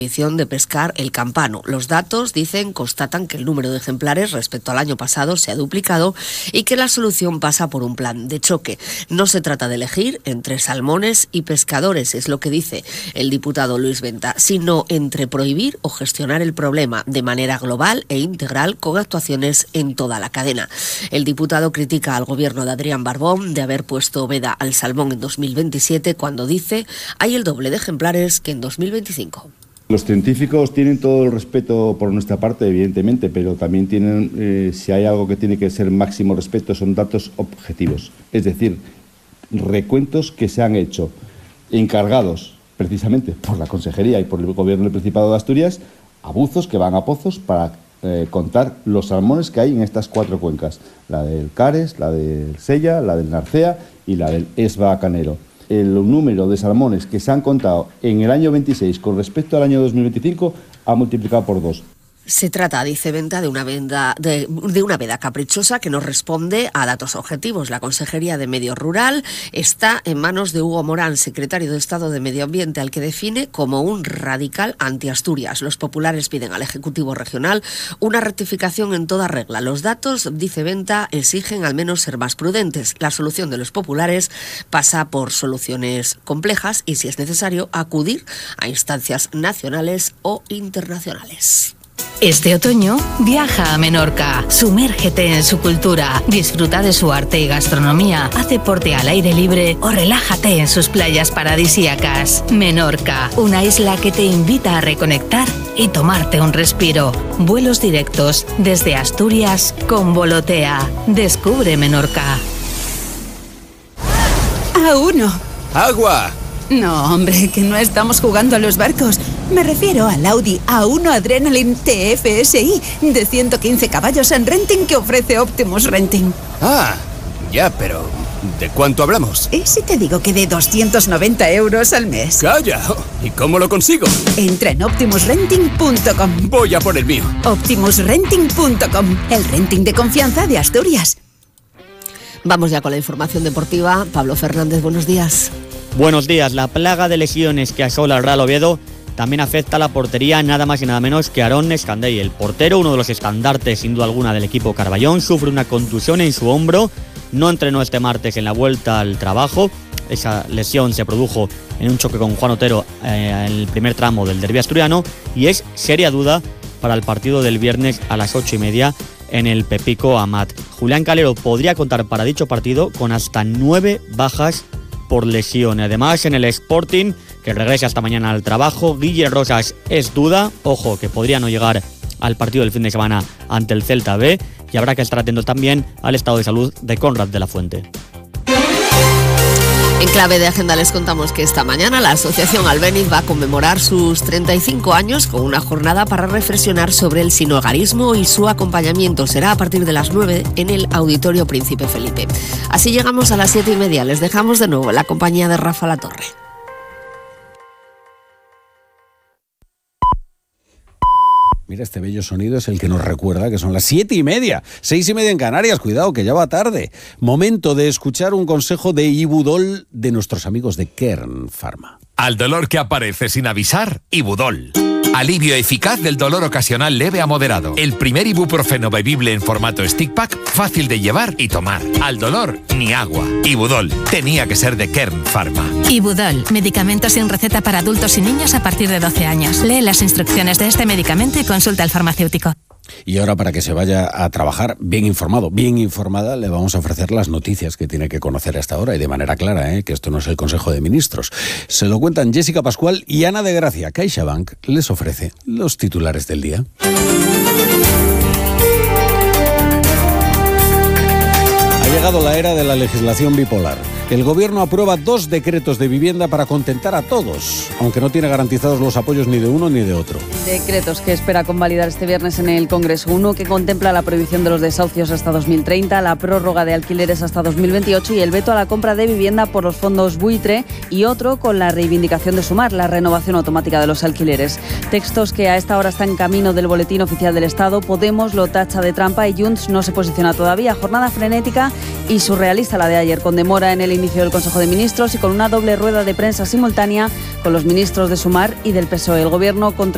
de pescar el campano. Los datos, dicen, constatan que el número de ejemplares respecto al año pasado se ha duplicado y que la solución pasa por un plan de choque. No se trata de elegir entre salmones y pescadores, es lo que dice el diputado Luis Venta, sino entre prohibir o gestionar el problema de manera global e integral con actuaciones en toda la cadena. El diputado critica al gobierno de Adrián Barbón de haber puesto veda al salmón en 2027 cuando dice hay el doble de ejemplares que en 2025. Los científicos tienen todo el respeto por nuestra parte, evidentemente, pero también tienen, si hay algo que tiene que ser máximo respeto, son datos objetivos. Es decir, recuentos que se han hecho, encargados precisamente por la Consejería y por el Gobierno del Principado de Asturias, a buzos que van a pozos para contar los salmones que hay en estas 4 cuencas. La del Cares, la del Sella, la del Narcea y la del Esba-Canero. El número de salmones que se han contado en el año 26 con respecto al año 2025 ha multiplicado por 2. Se trata, dice Venta, de una veda caprichosa que no responde a datos objetivos. La Consejería de Medio Rural está en manos de Hugo Morán, secretario de Estado de Medio Ambiente, al que define como un radical anti-Asturias. Los populares piden al Ejecutivo Regional una rectificación en toda regla. Los datos, dice Venta, exigen al menos ser más prudentes. La solución de los populares pasa por soluciones complejas y, si es necesario, acudir a instancias nacionales o internacionales. Este otoño viaja a Menorca, sumérgete en su cultura, disfruta de su arte y gastronomía, haz deporte al aire libre o relájate en sus playas paradisíacas. Menorca, una isla que te invita a reconectar y tomarte un respiro. Vuelos directos desde Asturias con Volotea. Descubre Menorca. A1. ¡Agua! No, hombre, que no estamos jugando a los barcos. Me refiero al Audi A1 Adrenaline TFSI de 115 caballos en renting que ofrece Optimus Renting. Ah, ya, pero ¿de cuánto hablamos? ¿Y si te digo que de 290 euros al mes? ¡Calla! ¿Y cómo lo consigo? Entra en optimusrenting.com. Voy a por el mío. optimusrenting.com, el renting de confianza de Asturias. Vamos ya con la información deportiva. Pablo Fernández, buenos días. Buenos días. La plaga de lesiones que asola al Real Oviedo también afecta a la portería, nada más y nada menos que Aarón Escandell. El portero, uno de los estandartes sin duda alguna del equipo Carballón, sufre una contusión en su hombro. No entrenó este martes en la vuelta al trabajo. Esa lesión se produjo en un choque con Juan Otero en el primer tramo del derbi asturiano y es seria duda para el partido del viernes a las 8:30 en el Pepico Amat. Julián Calero podría contar para dicho partido con hasta 9 bajas por lesión. Además, en el Sporting, que regresa hasta mañana al trabajo, Guille Rosas es duda. Ojo, que podría no llegar al partido del fin de semana ante el Celta B, y habrá que estar atento también al estado de salud de Conrad de la Fuente. En clave de agenda les contamos que esta mañana la Asociación Albéniz va a conmemorar sus 35 años con una jornada para reflexionar sobre el sinhogarismo y su acompañamiento. Será a partir de las 9 en el Auditorio Príncipe Felipe. Así llegamos a las 7:30. Les dejamos de nuevo en la compañía de Rafa Latorre. Mira, este bello sonido es el que nos recuerda que son las 7:30, 6:30 en Canarias. Cuidado, que ya va tarde. Momento de escuchar un consejo de Ibudol de nuestros amigos de Kern Pharma. Al dolor que aparece sin avisar, Ibudol. Alivio eficaz del dolor ocasional leve a moderado. El primer ibuprofeno bebible en formato stick pack, fácil de llevar y tomar. Al dolor, ni agua. Ibudol, tenía que ser de Kern Pharma. Ibudol, medicamento sin receta para adultos y niños a partir de 12 años. Lee las instrucciones de este medicamento y consulta al farmacéutico. Y ahora, para que se vaya a trabajar bien informado, bien informada, le vamos a ofrecer las noticias que tiene que conocer a esta hora y de manera clara, que esto no es el Consejo de Ministros. Se lo cuentan Jessica Pascual y Ana de Gracia. CaixaBank les ofrece los titulares del día. Ha llegado la era de la legislación bipolar. El Gobierno aprueba 2 decretos de vivienda para contentar a todos, aunque no tiene garantizados los apoyos ni de uno ni de otro. Decretos que espera convalidar este viernes en el Congreso. Uno que contempla la prohibición de los desahucios hasta 2030, la prórroga de alquileres hasta 2028 y el veto a la compra de vivienda por los fondos buitre, y otro con la reivindicación de Sumar, la renovación automática de los alquileres. Textos que a esta hora están en camino del Boletín Oficial del Estado. Podemos lo tacha de trampa y Junts no se posiciona todavía. Jornada frenética y surrealista la de ayer, con demora en el inicio del Consejo de Ministros y con una doble rueda de prensa simultánea con los ministros de Sumar y del PSOE. El Gobierno contra